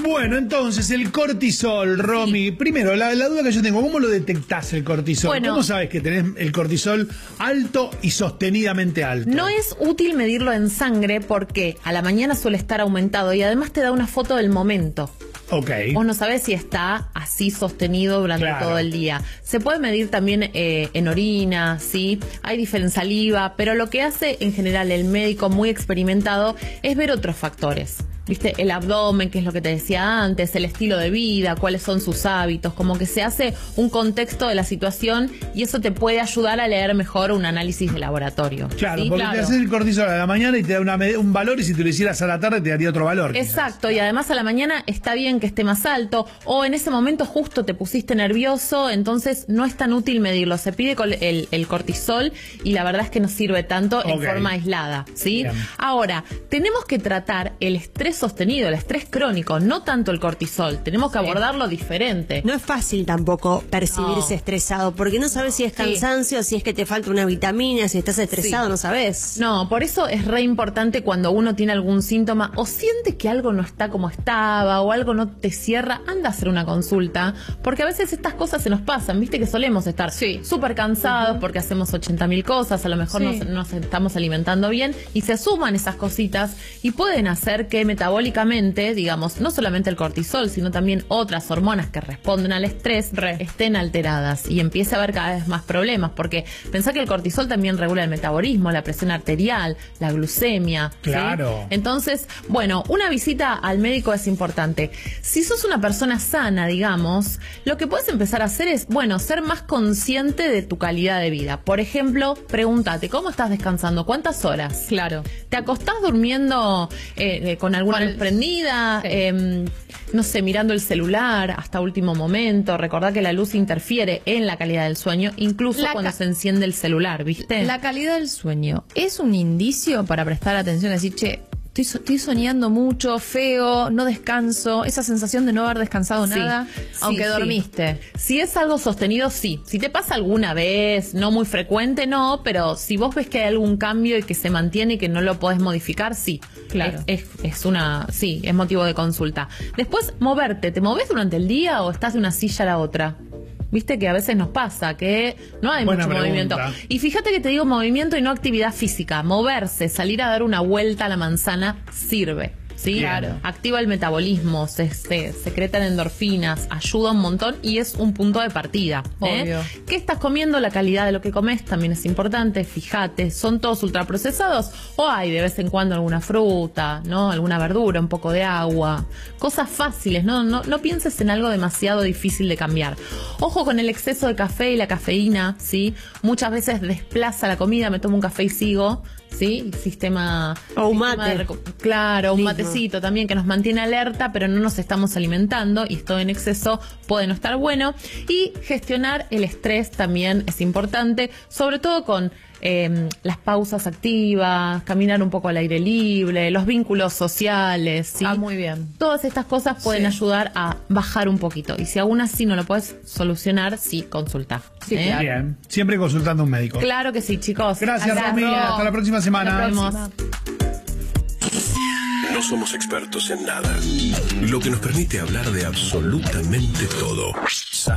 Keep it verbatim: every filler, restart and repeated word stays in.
Bueno, entonces, el cortisol, Romy. Sí. Primero, la, la duda que yo tengo, ¿cómo lo detectás el cortisol? Bueno, ¿cómo sabes que tenés el cortisol alto y sostenidamente alto? No es útil medirlo en sangre porque a la mañana suele estar aumentado y además te da una foto del momento. Ok. Vos no sabés si está así sostenido durante claro. todo el día. Se puede medir también eh, en orina, ¿sí? Hay diferente saliva, pero lo que hace en general el médico muy experimentado es ver otros factores. ¿Viste? El abdomen, que es lo que te decía antes, el estilo de vida, cuáles son sus hábitos, como que se hace un contexto de la situación y eso te puede ayudar a leer mejor un análisis de laboratorio. Claro, ¿sí? porque claro. te haces el cortisol a la mañana y te da una, un valor y si te lo hicieras a la tarde te daría otro valor. Exacto, quizás. Y además a la mañana está bien que esté más alto o en ese momento justo te pusiste nervioso, entonces no es tan útil medirlo. Se pide el, el cortisol y la verdad es que no sirve tanto okay. en forma aislada, ¿sí? Bien. Ahora, tenemos que tratar el estrés sostenido, el estrés crónico, no tanto el cortisol. Tenemos que sí. abordarlo diferente. No es fácil tampoco percibirse no. estresado, porque no sabes si es cansancio, sí. si es que te falta una vitamina, si estás estresado, sí. no sabes. No, por eso es re importante cuando uno tiene algún síntoma o siente que algo no está como estaba o algo no te cierra, anda a hacer una consulta, porque a veces estas cosas se nos pasan, viste que solemos estar súper sí. cansados uh-huh. porque hacemos ochenta mil cosas, a lo mejor sí. no nos estamos alimentando bien y se suman esas cositas y pueden hacer que metabólicamente, digamos, no solamente el cortisol, sino también otras hormonas que responden al estrés Re. estén alteradas y empiece a haber cada vez más problemas, porque pensá que el cortisol también regula el metabolismo, la presión arterial, la glucemia. Claro. ¿sí? Entonces, bueno, una visita al médico es importante. Si sos una persona sana, digamos, lo que puedes empezar a hacer es, bueno, ser más consciente de tu calidad de vida. Por ejemplo, pregúntate, ¿cómo estás descansando? ¿Cuántas horas? Claro. ¿Te acostás durmiendo eh, eh, con alguna luz prendida? Sí. Eh, no sé, mirando el celular hasta último momento. Recordá que la luz interfiere en la calidad del sueño, incluso la cuando se enciende el celular, ¿viste? La calidad del sueño es un indicio para prestar atención, decir, che, Estoy, so, estoy soñando mucho, feo, no descanso, esa sensación de no haber descansado sí, nada, sí, aunque sí. dormiste. Si es algo sostenido, sí. Si te pasa alguna vez, no muy frecuente, no, pero si vos ves que hay algún cambio y que se mantiene y que no lo podés modificar, sí. Claro. Es, es, es una, sí, es motivo de consulta. Después, moverte. ¿Te movés durante el día o estás de una silla a la otra? Viste que a veces nos pasa que no hay Buena mucho pregunta. movimiento. Y fíjate que te digo movimiento y no actividad física. Moverse, salir a dar una vuelta a la manzana sirve. ¿Sí? Claro. Activa el metabolismo, se, se secretan endorfinas, ayuda un montón y es un punto de partida. Obvio. ¿eh? ¿Qué estás comiendo? La calidad de lo que comes también es importante. Fíjate, ¿son todos ultraprocesados? O hay de vez en cuando alguna fruta, ¿no? Alguna verdura, un poco de agua. Cosas fáciles, ¿no? No, no pienses en algo demasiado difícil de cambiar. Ojo con el exceso de café y la cafeína, ¿sí? Muchas veces desplaza la comida, me tomo un café y sigo. ¿Sí? Sistema... O un sistema mate. De, claro, un Mismo. matecito también que nos mantiene alerta, pero no nos estamos alimentando y esto en exceso puede no estar bueno. Y gestionar el estrés también es importante, sobre todo con eh, las pausas activas, caminar un poco al aire libre, los vínculos sociales, ¿sí? Ah, muy bien. Todas estas cosas pueden sí. ayudar a bajar un poquito. Y si aún así no lo puedes solucionar, sí, consulta. Sí, ¿eh? claro. Bien, siempre consultando a un médico. Claro que sí, chicos. Gracias, Romy. Hasta la próxima semana. Nos vemos. No somos expertos en nada, lo que nos permite hablar de absolutamente todo.